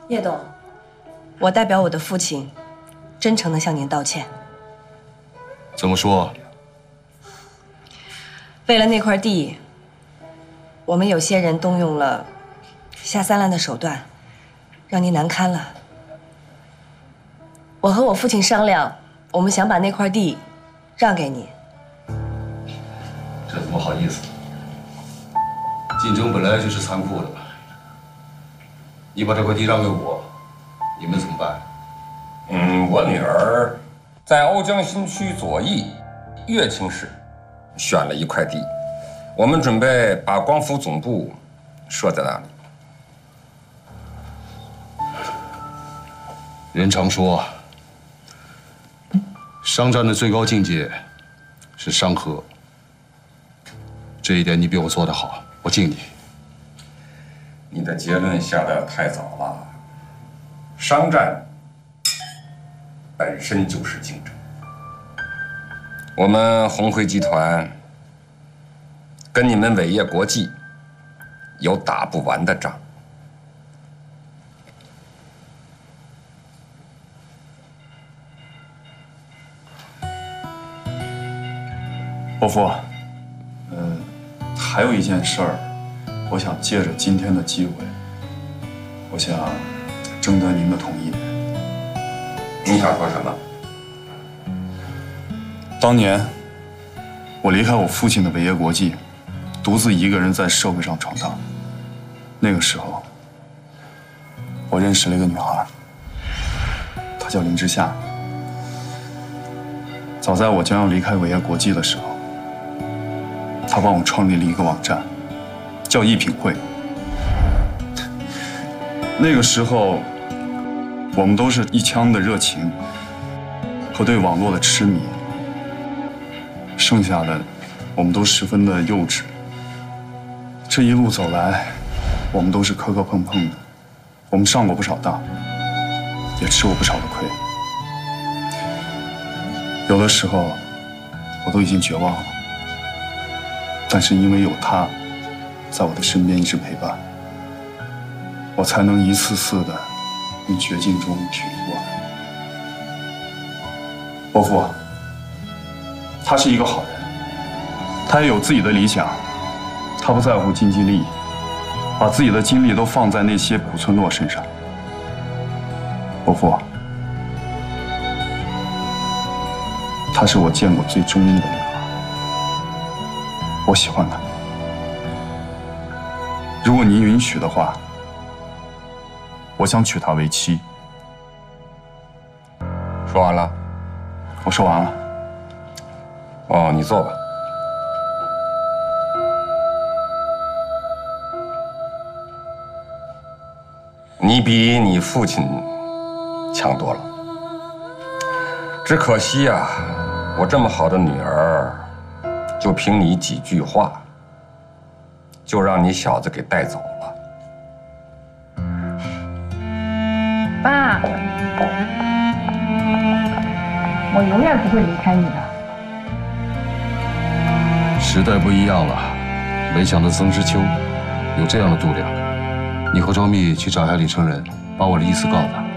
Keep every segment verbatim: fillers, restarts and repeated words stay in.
叶董，我代表我的父亲，真诚地向您道歉。 怎么说？ 为了那块地，我们有些人动用了下三滥的手段，让您难堪了。我和我父亲商量，我们想把那块地让给你。 这怎么好意思？竞争本来就是残酷的。你把这块地让给我，你们怎么办？ 嗯，我女儿在瓯江新区左翼乐清市选了一块地，我们准备把光伏总部设在那里。 人常说，商战的最高境界是商和。这一点你比我做得好，我敬你。 你的结论下得太早了。商战本身就是竞争。我们红辉集团跟你们伟业国际有打不完的仗。 伯父，呃，还有一件事儿，我想借着今天的机会，我想征得您的同意。 你想说什么？ 当年我离开我父亲的伟业国际，独自一个人在社会上闯荡。那个时候，我认识了一个女孩，她叫林之夏。早在我将要离开伟业国际的时候，她帮我创立了一个网站，叫一品会。那个时候，我们都是一腔的热情和对网络的痴迷，剩下的我们都十分的幼稚。这一路走来，我们都是磕磕碰碰的，我们上过不少当，也吃过不少的亏。有的时候，我都已经绝望了，但是因为有他在我的身边一直陪伴，我才能一次次的从绝境中挺过来。伯父，他是一个好人，他也有自己的理想，他不在乎经济利益，把自己的精力都放在那些古村落身上。伯父，她是我见过最中意的女孩，我喜欢她。如果您允许的话，我想娶她为妻。 说完了？ 我说完了。 哦，你坐吧。你比你父亲强多了，只可惜呀，我这么好的女儿，就凭你几句话，就让你小子给带走了。 爸，我永远不会离开你的。 时代不一样了，没想到曾之秋有这样的度量。你和周密去找一下李成仁，把我的意思告诉他。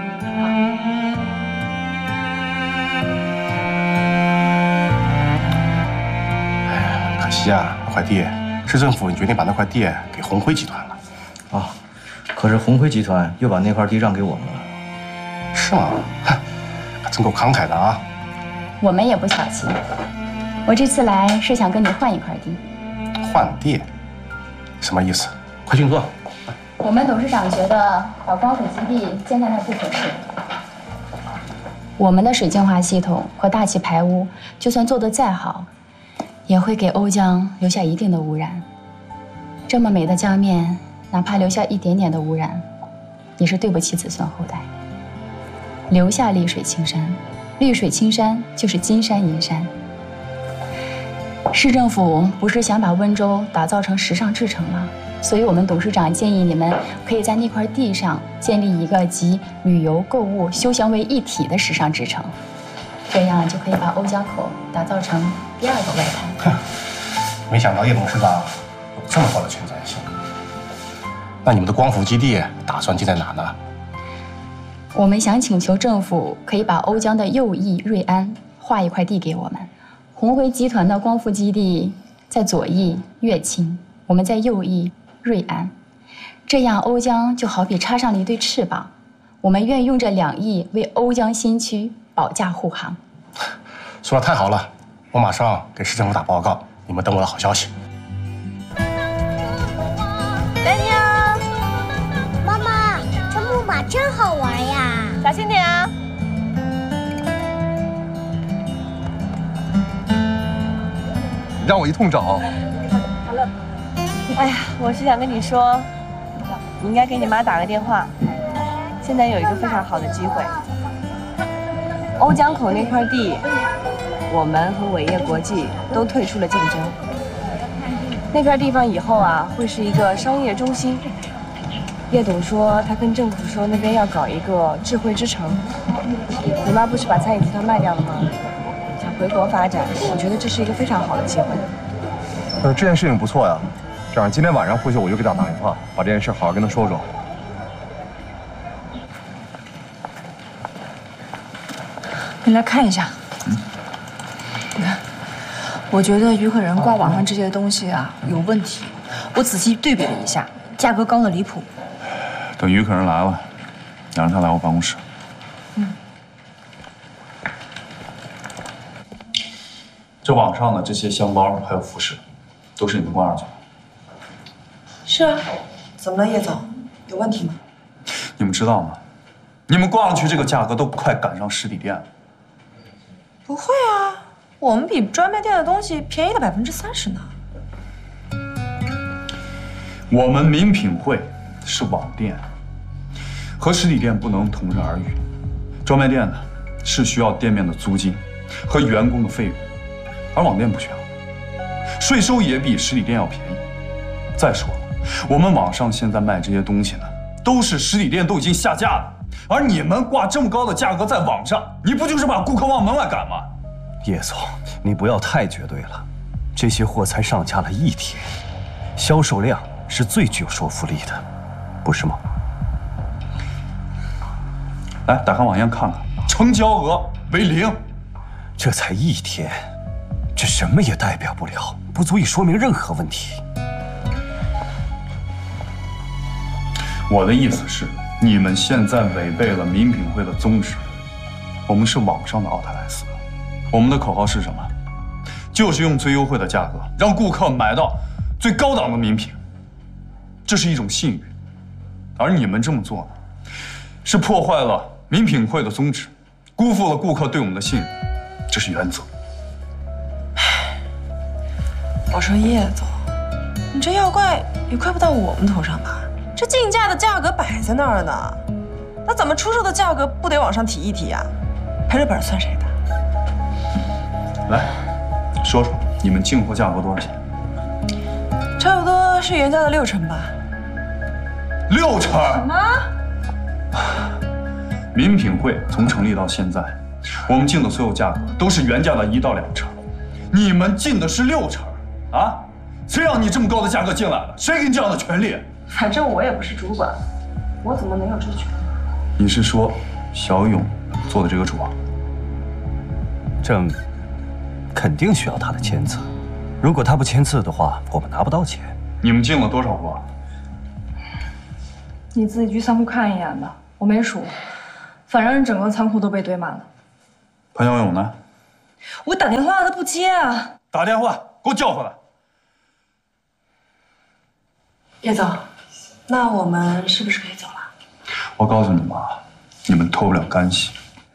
哎，可惜啊，那块地，市政府决定把那块地给红辉集团了。 啊，可是红辉集团又把那块地让给我们了。 是吗？可真够慷慨的啊！ 我们也不小气，我这次来是想跟你换一块地。 换地？什么意思？快请坐。 我们董事长觉得把光伏基地建在那不合适。我们的水净化系统和大气排污，就算做得再好，也会给瓯江留下一定的污染。这么美的江面，哪怕留下一点点的污染，也是对不起子孙后代。留下绿水青山，绿水青山就是金山银山。市政府不是想把温州打造成时尚之城吗？所以我们董事长建议你们可以在那块地上建立一个集旅游、购物、休闲为一体的时尚之城，这样就可以把瓯江口打造成第二个外滩。 没想到叶董事长有这么高的前瞻性。那你们的光伏基地打算建在哪呢？ 我们想请求政府可以把瓯江的右翼瑞安划一块地给我们，红辉集团的光伏基地在左翼乐清，我们在右翼瑞安，这样瓯江就好比插上了一对翅膀，我们愿用这两亿为瓯江新区保驾护航。 说的太好了，我马上给市政府打报告，你们等我的好消息。 丹妞，妈妈，这木马真好玩呀！ 小心点啊！ 让我一通找。 好了。哎呀，我是想跟你说，你应该给你妈打个电话。现在有一个非常好的机会，瓯江口那块地，我们和伟业国际都退出了竞争。那片地方以后啊，会是一个商业中心。叶董说，他跟政府说那边要搞一个智慧之城。你妈不是把餐饮集团卖掉了吗？想回国发展，我觉得这是一个非常好的机会。 呃，这件事情不错呀，这样今天晚上或许我就给他打电话，把这件事好好跟他说说。 你来看一下。嗯。你看，我觉得于可人挂网上这些东西啊有问题，我仔细对比了一下，价格高的离谱。 等于可人来了，你让他来我办公室。 嗯。 这网上的这些箱包还有服饰，都是你们挂上去的。 是啊，怎么了，叶总？有问题吗？ 你们知道吗？你们挂上去这个价格都快赶上实体店了。 不会啊，我们比专卖店的东西便宜了百分之三十呢。 我们名品会是网店，和实体店不能同日而语。专卖店呢是需要店面的租金和员工的费用，而网店不需要，税收也比实体店要便宜。再说了，我们网上现在卖这些东西呢，都是实体店都已经下架了。而你们挂这么高的价格在网上，你不就是把顾客往门外赶吗？ 叶总，你不要太绝对了，这些货才上架了一天，销售量是最具有说服力的，不是吗？ 来，打开网页看看，成交额为零。 这才一天，这什么也代表不了，不足以说明任何问题。 我的意思是，你们现在违背了名品会的宗旨。我们是网上的奥特莱斯，我们的口号是什么？就是用最优惠的价格让顾客买到最高档的名品，这是一种信誉。而你们这么做呢，是破坏了名品会的宗旨，辜负了顾客对我们的信任，这是原则。 我说叶总，你这要怪也怪不到我们头上吧？这竞价的价格摆在那儿呢，那咱们出售的价格不得往上提一提呀？赔了本算谁的？ 来，说说你们进货价格多少钱？ 差不多是原价的六成吧。 六成？ 什么？ 名品会从成立到现在，我们进的所有价格都是原价的一到两成，你们进的是六成，啊？谁让你这么高的价格进来的？谁给你这样的权利？ 反正我也不是主管，我怎么能有这权？ 你是说小勇做的这个主啊？ 这肯定需要他的签字，如果他不签字的话，我们拿不到钱。 你们进了多少货？ 你自己去仓库看一眼吧，我没数，反正整个仓库都被堆满了。 潘小勇呢？ 我打电话他不接啊！ 打电话给我叫回来。 叶总，那我们是不是可以走了？ 我告诉你们啊，你们脱不了干系。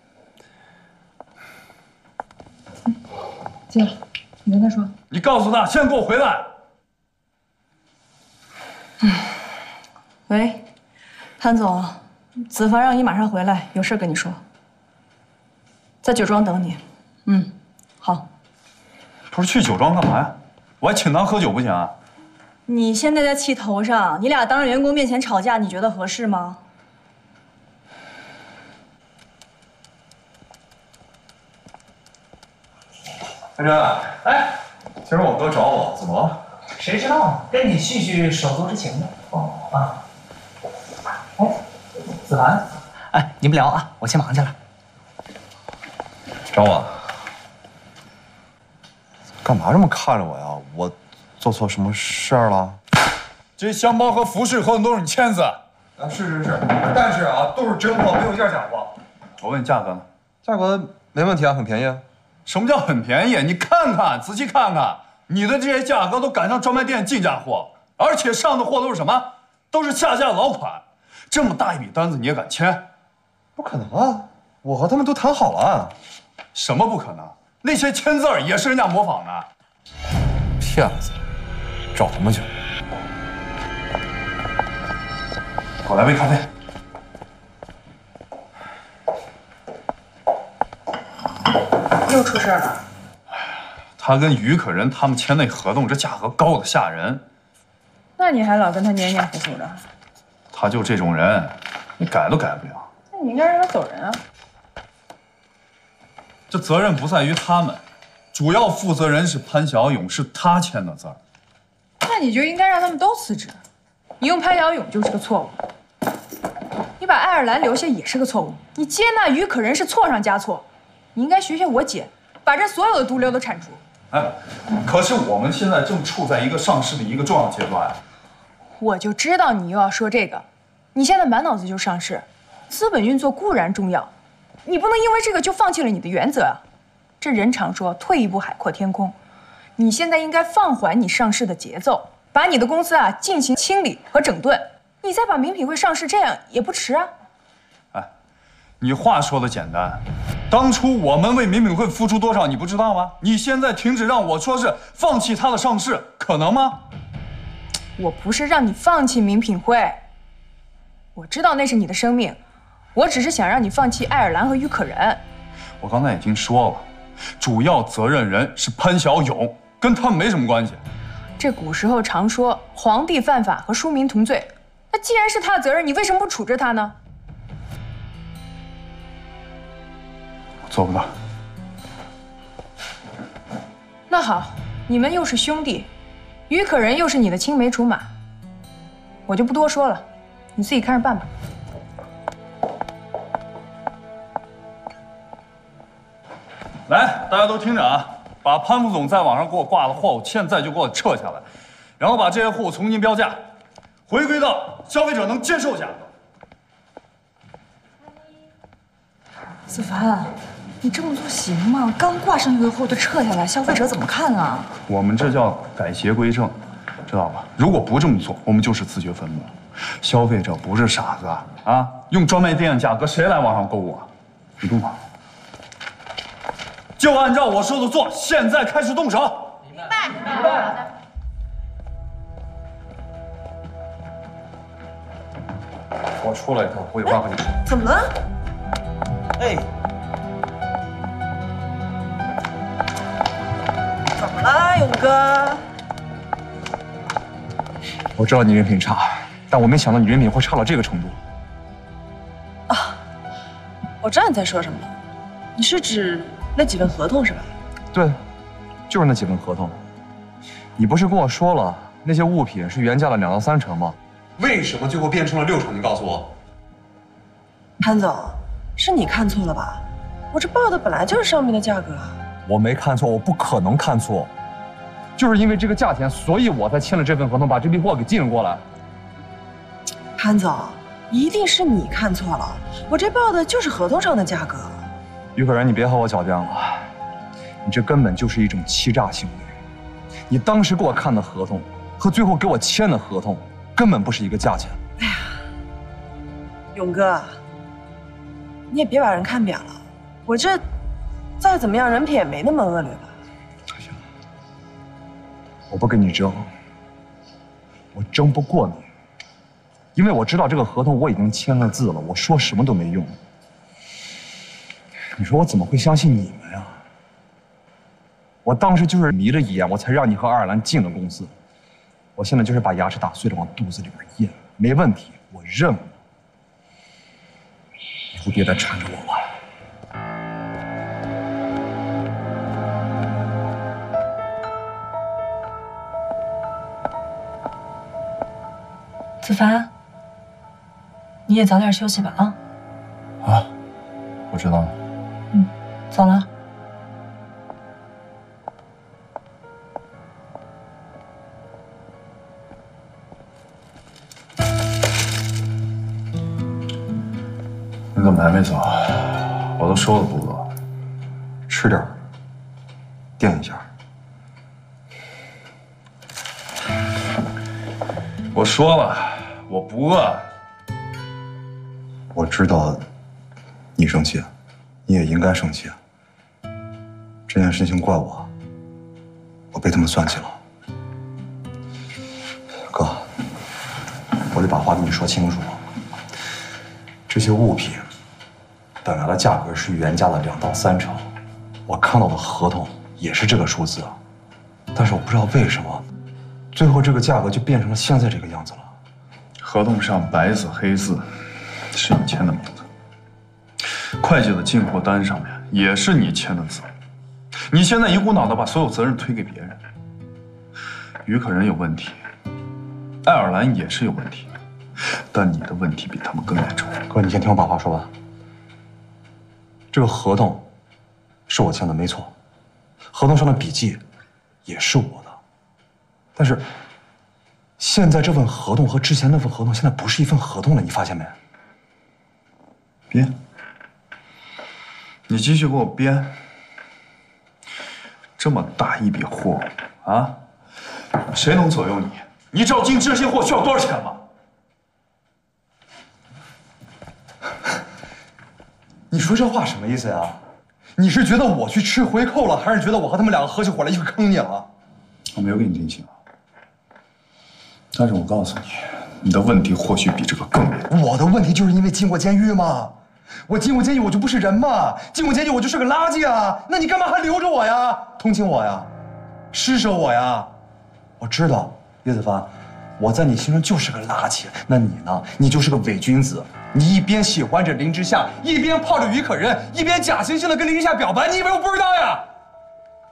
嗯，接着，你跟他说。 你告诉他，现在给我回来。 嗯，喂，潘总，子凡让你马上回来，有事跟你说。在酒庄等你。嗯，好。 不是去酒庄干嘛呀？我还请他喝酒不行啊？ 你现在在气头上，你俩当着员工面前吵架，你觉得合适吗？ 潘真，哎，今儿我哥找我，怎么了？ 谁知道呢？跟你叙叙手足之情的。哦啊。哎，子涵，哎，你。 你们聊啊，我先忙去了。 找我？干嘛这么看着我呀？我做错什么事儿了？ 这箱包和服饰合同都是你签字。 啊，是是是，但是啊，都是真货，没有一件假货。 我问你价格呢？ 价格没问题啊，很便宜啊。 什么叫很便宜？你看看，仔细看看，你的这些价格都赶上专卖店进价货，而且上的货都是什么？都是下架的老款。这么大一笔单子你也敢签？ 不可能啊！我和他们都谈好了。 什么不可能？那些签字儿也是人家模仿的。 骗子，找他们去。 给我来杯咖啡。 又出事了。 他跟于可人他们签那合同，这价格高的吓人。 那你还老跟他黏黏糊糊的？ 他就这种人，你改都改不了。 那你应该让他走人啊。 这责任不在于他们，主要负责人是潘小勇，是他签的字儿。 那你就应该让他们都辞职。你用潘小勇就是个错误，你把爱尔兰留下也是个错误，你接纳于可人是错上加错。你应该学学我姐，把这所有的毒瘤都铲除。 哎，可是我们现在正处在一个上市的一个重要阶段。 我就知道你又要说这个，你现在满脑子就上市，资本运作固然重要，你不能因为这个就放弃了你的原则啊。这人常说退一步海阔天空，你现在应该放缓你上市的节奏，把你的公司啊进行清理和整顿，你再把名品会上市，这样也不迟啊。 哎，你话说的简单，当初我们为名品会付出多少，你不知道吗？你现在停止让我说是放弃它的上市，可能吗？ 我不是让你放弃名品会，我知道那是你的生命，我只是想让你放弃爱尔兰和于可人。 我刚才已经说了，主要责任人是潘小勇，跟他们没什么关系。 这古时候常说皇帝犯法和庶民同罪，那既然是他的责任，你为什么不处置他呢？ 我做不到。 那好，你们又是兄弟，于可人又是你的青梅竹马，我就不多说了，你自己看着办吧。 来，大家都听着啊，把潘副总在网上给我挂的货，现在就给我撤下来，然后把这些货重新标价，回归到消费者能接受价格。 子凡，你这么做行吗？刚挂上去的货就撤下来，消费者怎么看啊？ 我们这叫改邪归正，知道吧？如果不这么做，我们就是自掘坟墓。消费者不是傻子啊！啊，用专卖店价格，谁来网上购物啊？你动手，就按照我说的做，现在开始动手。 明白，明白。 我出来以后，我有话和你说。 怎么了？ 哎， 怎么了，勇哥？ 我知道你人品差，但我没想到你人品会差到这个程度。 啊，我知道你在说什么了，你是指那几份合同是吧？ 对，就是那几份合同。你不是跟我说了，那些物品是原价的两到三成吗？为什么最后变成了六成？你告诉我。 潘总，是你看错了吧？我这报的本来就是上面的价格。 我没看错，我不可能看错。就是因为这个价钱，所以我才签了这份合同，把这批货给进了过来。 潘总，一定是你看错了，我这报的就是合同上的价格。 于可然，你别和我狡辩了，你这根本就是一种欺诈行为。你当时给我看的合同和最后给我签的合同根本不是一个价钱。 哎呀，勇哥，你也别把人看扁了，我这再怎么样人品也没那么恶劣吧？ 我不跟你争，我争不过你，因为我知道这个合同我已经签了字了，我说什么都没用。你说我怎么会相信你们呀？我当时就是迷了一眼，我才让你和爱尔兰进了公司。我现在就是把牙齿打碎了往肚子里边咽，没问题，我认了。以后别再缠着我了。 子凡，你也早点休息吧啊！ 啊。 我知道了。 嗯，走了。 你怎么还没走？我都说了不饿， 吃点儿，垫一下。 我说了，我不饿。 我知道你生气，你也应该生气。这件事情怪我，我被他们算计了。哥，我得把话跟你说清楚。这些物品本来的价格是原价的两到三成，我看到的合同也是这个数字，但是我不知道为什么，最后这个价格就变成了现在这个样子了。 合同上白纸黑字是你签的名字，会计的进货单上面也是你签的字。你现在一股脑的把所有责任推给别人，于可人有问题，爱尔兰也是有问题，但你的问题比他们更严重。 哥，你先听我把话说完。这个合同是我签的，没错，合同上的笔记也是我的，但是现在这份合同和之前那份合同现在不是一份合同了，你发现没？ 编，你继续给我编。这么大一笔货啊，谁能左右你？你知道进这些货需要多少钱吗？ 你说这话什么意思呀？你是觉得我去吃回扣了，还是觉得我和他们两个合起伙来一块坑你了？ 我没有给你定性，但是我告诉你，你的问题或许比这个更严重。 我的问题就是因为进过监狱吗？我进过监狱，我就不是人吗？进过监狱，我就是个垃圾啊！那你干嘛还留着我呀？同情我呀？施舍我呀？我知道，叶子凡，我在你心中就是个垃圾。那你呢？你就是个伪君子。你一边喜欢着林之夏，一边泡着于可人，一边假惺惺的跟林之夏表白，你以为我不知道呀？